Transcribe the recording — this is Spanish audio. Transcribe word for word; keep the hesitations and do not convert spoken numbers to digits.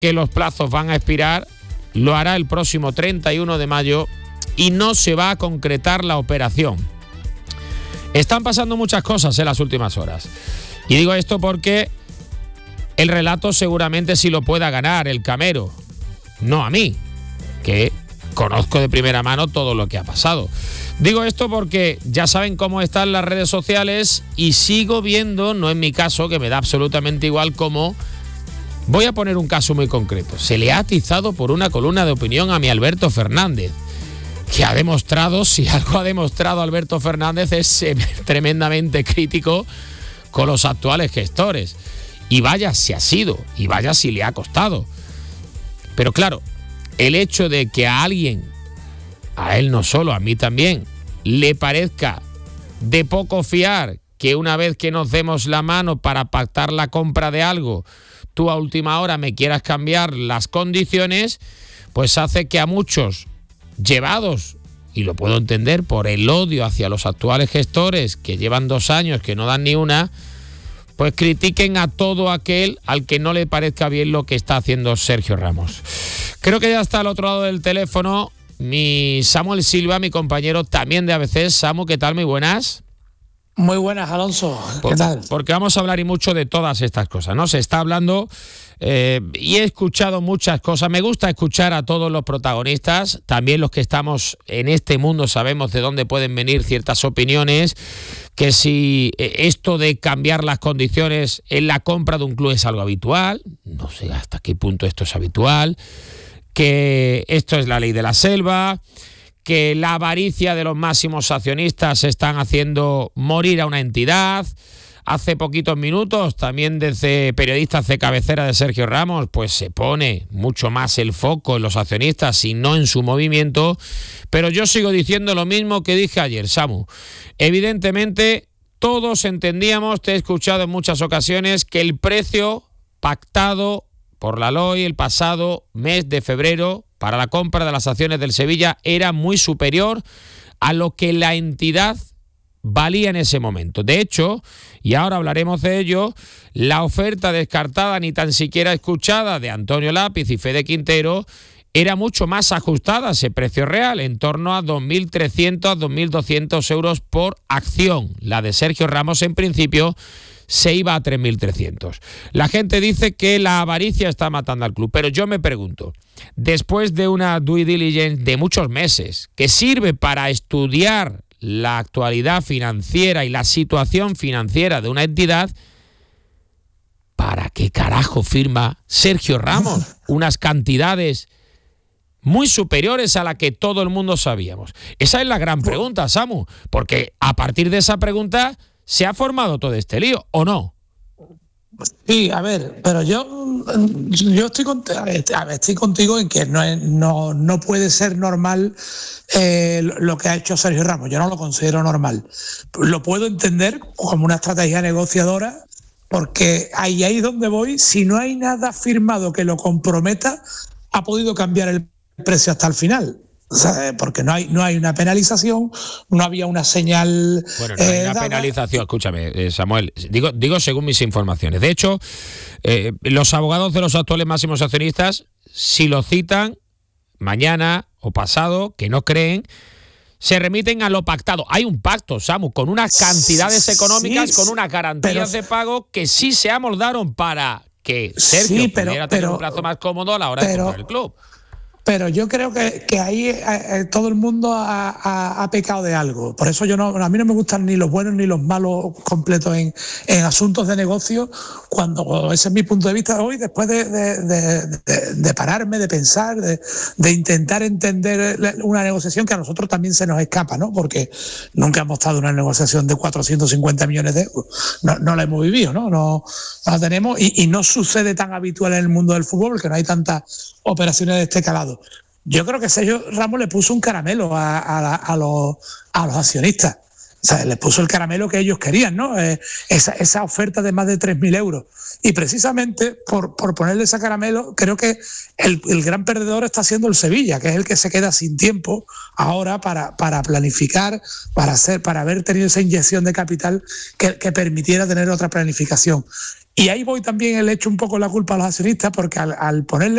que los plazos van a expirar, lo hará el próximo treinta y uno de mayo y no se va a concretar la operación. Están pasando muchas cosas en las últimas horas. Y digo esto porque el relato seguramente sí lo pueda ganar el Camero, no a mí, que conozco de primera mano todo lo que ha pasado. Digo esto porque ya saben cómo están las redes sociales y sigo viendo, no en mi caso, que me da absolutamente igual, cómo... Voy a poner un caso muy concreto. Se le ha atizado por una columna de opinión a mi Alberto Fernández, que ha demostrado, si algo ha demostrado Alberto Fernández, es ser tremendamente crítico con los actuales gestores. Y vaya si ha sido, y vaya si le ha costado. Pero claro, el hecho de que a alguien, a él no solo, a mí también, le parezca de poco fiar que una vez que nos demos la mano para pactar la compra de algo, tú a última hora me quieras cambiar las condiciones, pues hace que a muchos, llevados, y lo puedo entender, por el odio hacia los actuales gestores que llevan dos años que no dan ni una, pues critiquen a todo aquel al que no le parezca bien lo que está haciendo Sergio Ramos. Creo que ya está al otro lado del teléfono mi Samuel Silva, mi compañero también de A B C. Samu, ¿qué tal? Muy buenas. Muy buenas, Alonso. ¿Qué tal? Porque vamos a hablar y mucho de todas estas cosas, ¿no? Se está hablando eh, y he escuchado muchas cosas. Me gusta escuchar a todos los protagonistas, también los que estamos en este mundo sabemos de dónde pueden venir ciertas opiniones, que si esto de cambiar las condiciones en la compra de un club es algo habitual, no sé hasta qué punto esto es habitual, que esto es la ley de la selva, que la avaricia de los máximos accionistas están haciendo morir a una entidad. Hace poquitos minutos, también desde periodistas de cabecera de Sergio Ramos, pues se pone mucho más el foco en los accionistas y no en su movimiento. Pero yo sigo diciendo lo mismo que dije ayer, Samu. Evidentemente, todos entendíamos, te he escuchado en muchas ocasiones, que el precio pactado por la L O I el pasado mes de febrero para la compra de las acciones del Sevilla era muy superior a lo que la entidad valía en ese momento. De hecho, y ahora hablaremos de ello, la oferta descartada, ni tan siquiera escuchada, de Antonio Lápiz y Fede Quintero era mucho más ajustada a ese precio real, en torno a dos mil trescientos a dos mil doscientos euros por acción. La de Sergio Ramos, en principio, se iba a tres mil trescientos. La gente dice que la avaricia está matando al club, pero yo me pregunto, después de una due diligence de muchos meses, que sirve para estudiar la actualidad financiera y la situación financiera de una entidad, ¿para qué carajo firma Sergio Ramos unas cantidades muy superiores a la que todo el mundo sabíamos? Esa es la gran pregunta, Samu, porque a partir de esa pregunta ¿se ha formado todo este lío o no? Sí, a ver, pero yo yo estoy, cont- a ver, estoy contigo en que no, es, no, no puede ser normal eh, lo que ha hecho Sergio Ramos. Yo no lo considero normal. Lo puedo entender como una estrategia negociadora, porque ahí ahí donde voy, si no hay nada firmado que lo comprometa, ha podido cambiar el precio hasta el final. O sea, porque no hay no hay una penalización, no había una señal. Bueno, no hay eh, una dada. penalización, escúchame, eh, Samuel, digo, digo según mis informaciones. De hecho, eh, los abogados de los actuales máximos accionistas, si lo citan mañana o pasado, que no creen, se remiten a lo pactado. Hay un pacto, Samu, con unas cantidades económicas, sí, con unas garantías pero, de pago que sí se amoldaron para que Sergio sí, pero, pudiera tener pero, un plazo más cómodo a la hora pero, de comprar el club. Pero yo creo que, que ahí eh, todo el mundo ha, ha, ha pecado de algo. Por eso yo no, a mí no me gustan ni los buenos ni los malos completos en, en asuntos de negocio, cuando ese es mi punto de vista hoy, después de, de, de, de, de pararme, de pensar, de, de intentar entender una negociación que a nosotros también se nos escapa, ¿no? Porque nunca hemos estado en una negociación de cuatrocientos cincuenta millones de euros. No, no la hemos vivido, ¿no? No, no la tenemos y, y no sucede tan habitual en el mundo del fútbol porque no hay tantas operaciones de este calado. Yo creo que Sergio Ramos le puso un caramelo a, a, a, los, a los accionistas. O sea, les puso el caramelo que ellos querían, ¿no? Eh, esa, esa oferta de más de tres mil euros. Y precisamente por, por ponerle ese caramelo, creo que el, el gran perdedor está siendo el Sevilla, que es el que se queda sin tiempo ahora para, para planificar, para hacer, para haber tenido esa inyección de capital que, que permitiera tener otra planificación. Y ahí voy también, le echo un poco la culpa a los accionistas, porque al, al ponerle